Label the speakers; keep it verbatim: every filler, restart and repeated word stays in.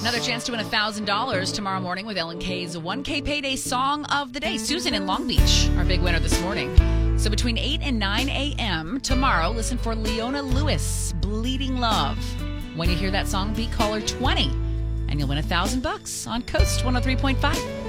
Speaker 1: Another chance to win one thousand dollars tomorrow morning with Ellen K's one K Payday Song of the Day. Susan in Long Beach, our big winner this morning. So between eight and nine a.m. tomorrow, listen for Leona Lewis, Bleeding Love. When you hear that song, be caller twenty, and you'll win one thousand bucks on Coast one oh three point five.